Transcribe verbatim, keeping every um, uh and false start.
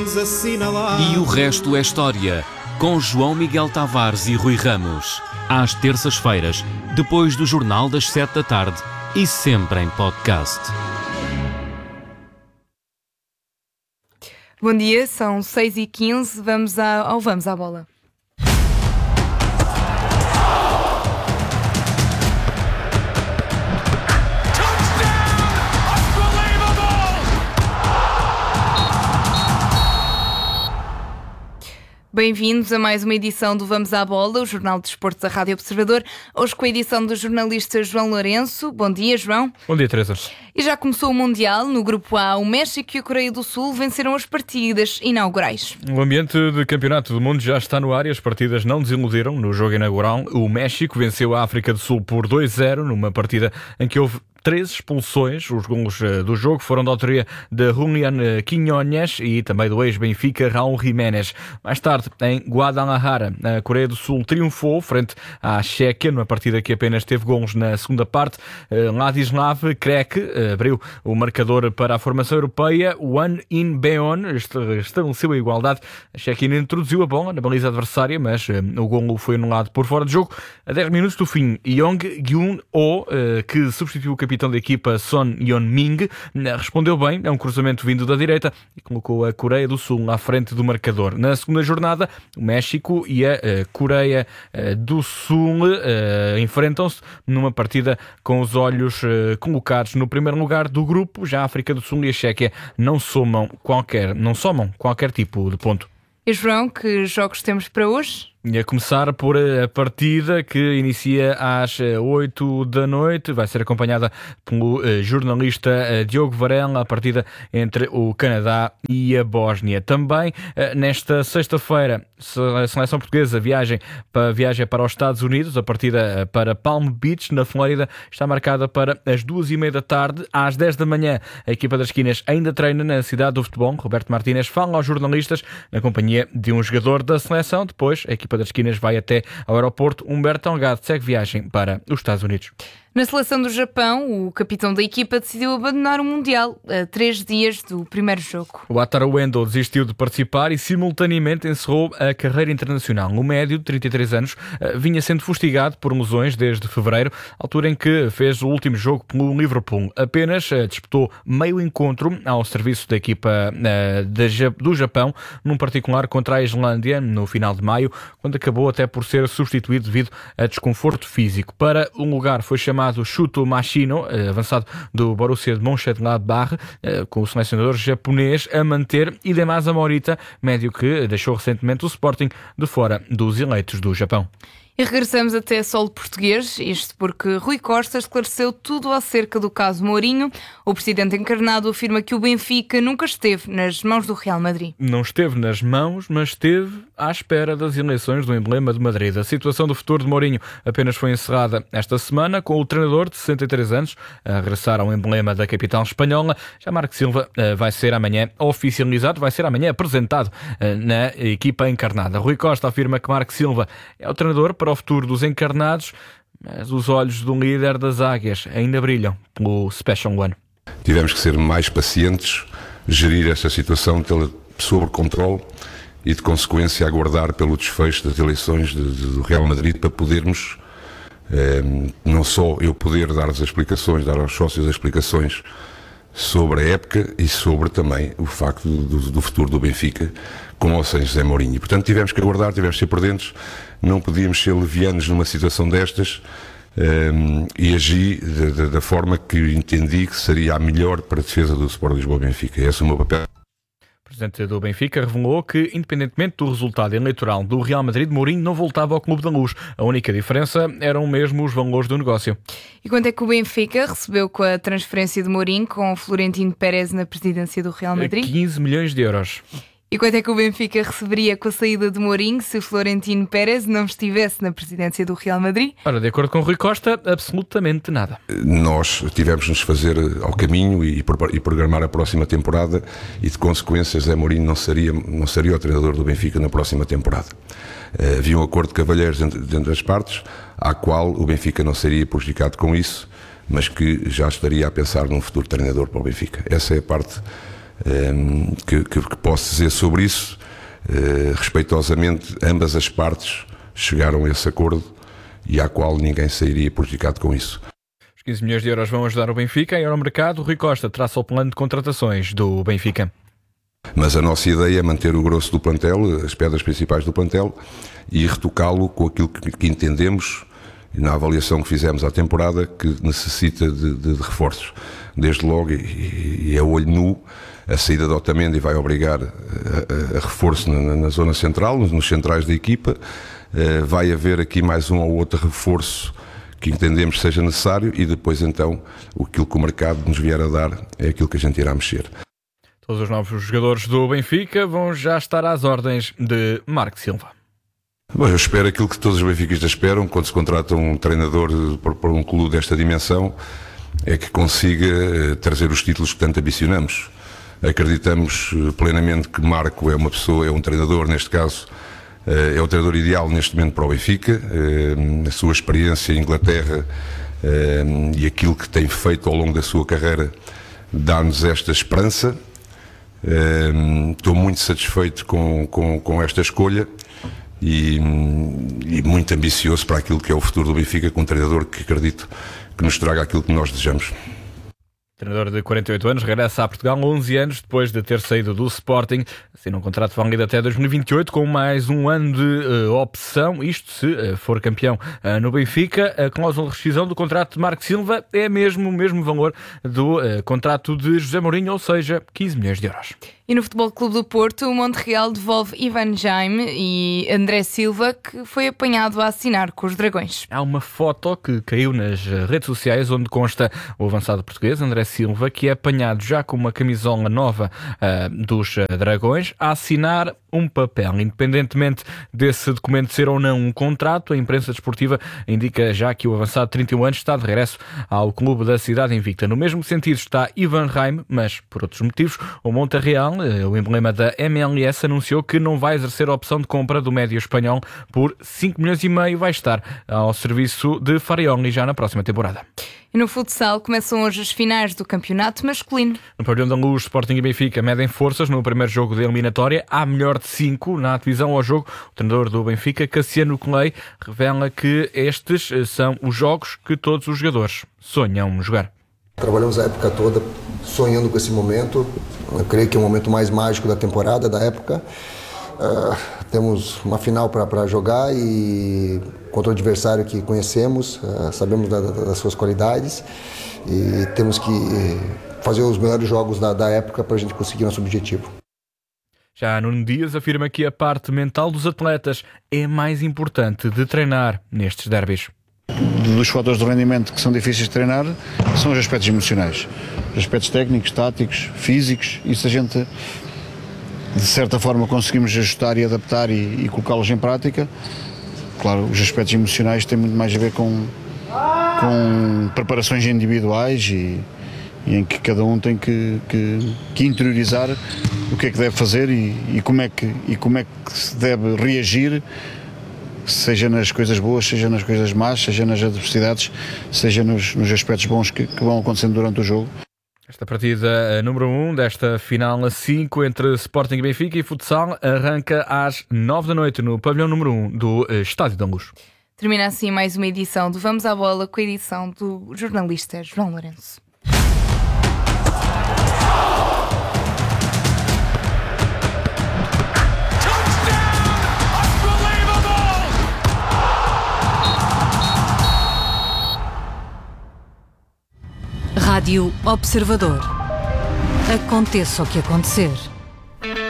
tens assinalado. E o resto é história, com João Miguel Tavares e Rui Ramos. Às terças-feiras, depois do Jornal das Sete da Tarde e sempre em podcast. Bom dia, são seis e quinze, vamos ao Vamos à Bola. Bem-vindos a mais uma edição do Vamos à Bola, o Jornal de Desportos da Rádio Observador, hoje com a edição do jornalista João Lourenço. Bom dia, João. Bom dia, Teresa. E já começou o Mundial. No Grupo A, o México e a Coreia do Sul venceram as partidas inaugurais. O ambiente de campeonato do mundo já está no ar e as partidas não desiludiram. No jogo inaugural, o México venceu a África do Sul por dois a zero, numa partida em que houve três expulsões. Os golos do jogo foram da autoria de Julián Quiñones e também do ex-Benfica Raúl Jiménez. Mais tarde, em Guadalajara, a Coreia do Sul triunfou frente à Chequia, numa partida que apenas teve golos na segunda parte. Ladislav Krek abriu o marcador para a formação europeia. Wan In-beon estabeleceu a igualdade. A Chequia introduziu a bola na baliza adversária, mas o golo foi anulado por fora de jogo. A dez minutos do fim, Yong Gyun-oh, que substituiu o capitão capitão da equipa Son Yeon-min, respondeu bem a um cruzamento vindo da direita e colocou a Coreia do Sul à frente do marcador. Na segunda jornada, o México e a Coreia do Sul enfrentam-se numa partida com os olhos colocados no primeiro lugar do grupo. Já a África do Sul e a Chequia não somam qualquer, não somam qualquer tipo de ponto. E João, que jogos temos para hoje? E a começar por a partida que inicia às oito da noite, vai ser acompanhada pelo jornalista Diogo Varela, a partida entre o Canadá e a Bósnia. Também nesta sexta-feira, a seleção portuguesa viagem para, viaja para os Estados Unidos. A partida para Palm Beach, na Flórida, está marcada para as duas e meia da tarde. Às dez da manhã, a equipa das Esquinas ainda treina na cidade do futebol. Roberto Martínez fala aos jornalistas na companhia de um jogador da seleção. Depois, a equipa das Esquinas vai até ao aeroporto. Humberto Delgado segue viagem para os Estados Unidos. Na seleção do Japão, o capitão da equipa decidiu abandonar o Mundial a três dias do primeiro jogo. O Wataru Endo desistiu de participar e simultaneamente encerrou a carreira internacional. O médio, de trinta e três anos, vinha sendo fustigado por lesões desde fevereiro, altura em que fez o último jogo pelo Liverpool. Apenas disputou meio encontro ao serviço da equipa do Japão, num particular contra a Islândia, no final de maio, quando acabou até por ser substituído devido a desconforto físico. Para o lugar foi chamado Shuto Mashino, avançado do Borussia de Mönchengladbach, com o selecionador japonês a manter Hidemasa Morita, médio que deixou recentemente o Sporting de fora dos eleitos do Japão. E regressamos até solo português, isto porque Rui Costa esclareceu tudo acerca do caso Mourinho. O presidente encarnado afirma que o Benfica nunca esteve nas mãos do Real Madrid. Não esteve nas mãos, mas esteve à espera das eleições do emblema de Madrid. A situação do futuro de Mourinho apenas foi encerrada esta semana, com o treinador de sessenta e três anos a regressar ao emblema da capital espanhola. Já Marco Silva vai ser amanhã oficializado, vai ser amanhã apresentado na equipa encarnada. Rui Costa afirma que Marco Silva é o treinador para o futuro dos encarnados, mas os olhos do líder das águias ainda brilham pelo Special One. Tivemos que ser mais pacientes, gerir esta situação sob controle e, de consequência, aguardar pelo desfecho das eleições de, de, do Real Madrid para podermos, eh, não só eu poder dar as explicações, dar aos sócios as explicações sobre a época e sobre também o facto do, do futuro do Benfica com ou sem José Mourinho. Portanto, tivemos que aguardar, tivemos que ser prudentes, não podíamos ser levianos numa situação destas um, e agi de, de, da forma que entendi que seria a melhor para a defesa do Sport Lisboa Benfica. Esse é o meu papel. O presidente do Benfica revelou que, independentemente do resultado eleitoral do Real Madrid, Mourinho não voltava ao Clube da Luz. A única diferença eram mesmo os valores do negócio. E quanto é que o Benfica recebeu com a transferência de Mourinho com o Florentino Pérez na presidência do Real Madrid? quinze milhões de euros. E quanto é que o Benfica receberia com a saída de Mourinho se Florentino Pérez não estivesse na presidência do Real Madrid? Ora, de acordo com Rui Costa, absolutamente nada. Nós tivemos de nos fazer ao caminho e, e programar a próxima temporada e, de consequências, Zé Mourinho não seria, não seria o treinador do Benfica na próxima temporada. Uh, havia um acordo de cavalheiros dentro das partes, à qual o Benfica não seria prejudicado com isso, mas que já estaria a pensar num futuro treinador para o Benfica. Essa é a parte que, que, que posso dizer sobre isso. Respeitosamente, ambas as partes chegaram a esse acordo e à qual ninguém sairia prejudicado com isso. Os quinze milhões de euros vão ajudar o Benfica. Em Euromercado, Rui Costa traça o plano de contratações do Benfica. Mas a nossa ideia é manter o grosso do plantel, as pedras principais do plantel, e retocá-lo com aquilo que, que entendemos, na avaliação que fizemos à temporada, que necessita de, de, de reforços. Desde logo, e, e é olho nu, a saída de Otamendi vai obrigar a, a, a reforço na, na zona central, nos centrais da equipa. Uh, vai haver aqui mais um ou outro reforço que entendemos seja necessário, e depois então aquilo que o mercado nos vier a dar é aquilo que a gente irá mexer. Todos os novos jogadores do Benfica vão já estar às ordens de Marco Silva. Bom, eu espero aquilo que todos os benfiquistas esperam quando se contrata um treinador para um clube desta dimensão, é que consiga trazer os títulos que tanto ambicionamos. Acreditamos plenamente que Marco é uma pessoa, é um treinador, neste caso, é o treinador ideal neste momento para o Benfica. A sua experiência em Inglaterra e aquilo que tem feito ao longo da sua carreira dá-nos esta esperança. Estou muito satisfeito com, com, com esta escolha e, e muito ambicioso para aquilo que é o futuro do Benfica, com um treinador que acredito que nos traga aquilo que nós desejamos. O treinador de quarenta e oito anos regressa a Portugal onze anos depois de ter saído do Sporting, assina um contrato válido até dois mil e vinte e oito com mais um ano de uh, opção, isto se uh, for campeão uh, no Benfica. A cláusula de rescisão do contrato de Marco Silva é mesmo o mesmo valor do uh, contrato de José Mourinho, ou seja, quinze milhões de euros. E no Futebol Clube do Porto, o Monterreal devolve Ivan Jaime e André Silva, que foi apanhado a assinar com os Dragões. Há uma foto que caiu nas redes sociais onde consta o avançado português, André Silva, que é apanhado já com uma camisola nova uh, dos uh, Dragões, a assinar um papel. Independentemente desse documento ser ou não um contrato, a imprensa desportiva indica já que o avançado de trinta e um anos está de regresso ao clube da cidade invicta. No mesmo sentido está Ivan Jaime, mas por outros motivos. O Monterreal, o emblema da M L S, anunciou que não vai exercer a opção de compra do médio espanhol por cinco milhões e meio, vai estar ao serviço de Farioli já na próxima temporada. E no futsal começam hoje as finais do campeonato masculino. No pavilhão da Luz, Sporting e Benfica medem forças no primeiro jogo da eliminatória. Há melhor de cinco na divisão ao jogo. O treinador do Benfica, Cassiano Colei, revela que estes são os jogos que todos os jogadores sonham jogar. Trabalhamos a época toda sonhando com esse momento. Eu creio que é o momento mais mágico da temporada, da época. Uh, temos uma final para jogar e contra o adversário que conhecemos, uh, sabemos da, da, das suas qualidades e temos que fazer os melhores jogos da, da época para a gente conseguir nosso objetivo. Já Nuno Dias afirma que a parte mental dos atletas é mais importante de treinar nestes derbys. Dos fatores de rendimento que são difíceis de treinar são os aspectos emocionais, os aspectos técnicos, táticos, físicos. Isso a gente, de certa forma, conseguimos ajustar e adaptar e, e colocá-los em prática. Claro, os aspectos emocionais têm muito mais a ver com, com preparações individuais e, e em que cada um tem que, que, que interiorizar o que é que deve fazer e, e, como é que, e como é que se deve reagir, seja nas coisas boas, seja nas coisas más, seja nas adversidades, seja nos, nos aspectos bons que, que vão acontecendo durante o jogo. Esta partida número um desta final a cinco entre Sporting e Benfica e futsal arranca às nove da noite no pavilhão número um do Estádio da Luz. Termina assim mais uma edição do Vamos à Bola com a edição do jornalista João Lourenço. Rádio Observador. Aconteça o que acontecer.